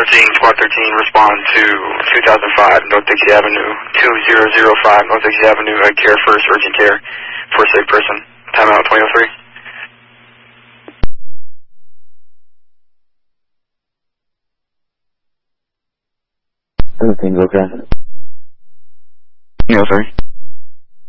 Squad 13, respond to 2005 North Dixie Avenue, 2005 North Dixie Avenue, care first, urgent care for a sick person. Timeout 2003. Everything's okay. Yeah, sorry.